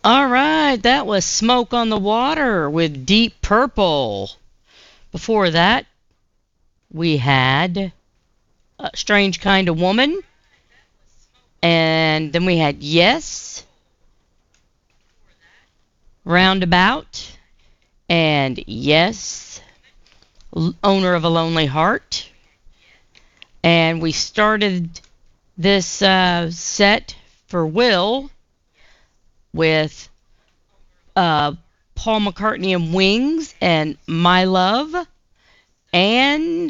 All right, that was Smoke on the Water with Deep Purple. Before that, we had a Strange Kind of Woman, and then we had Yes, Roundabout, and Yes, Owner of a Lonely Heart. And we started this set for Will with Paul McCartney and Wings and My Love and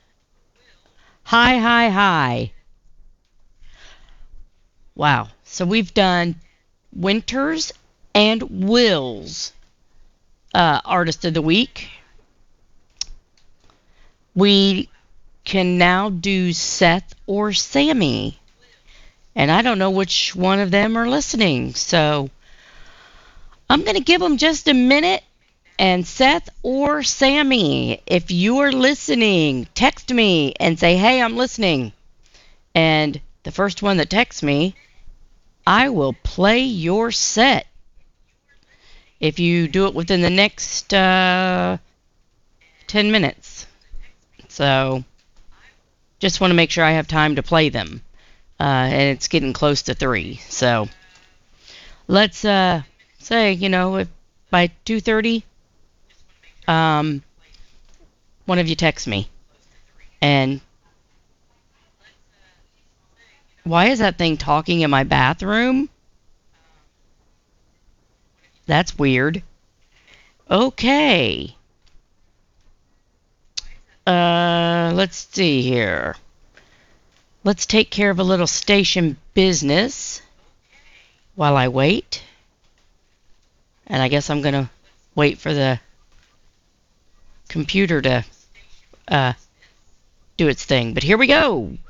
Hi Hi Hi. Wow. So we've done Winters and Will's Artist of the Week. We can now do Seth or Sammy. And I don't know which one of them are listening. So I'm going to give them just a minute. And Seth or Sammy, if you are listening, text me and say, hey, I'm listening. And the first one that texts me, I will play your set. If you do it within the next 10 minutes. So just want to make sure I have time to play them. And it's getting close to 3. So let's say, if by 2:30, one of you text me. And why is that thing talking in my bathroom? That's weird. Okay. Let's see here. Let's take care of a little station business while I wait. And I guess I'm going to wait for the computer to do its thing. But here we go.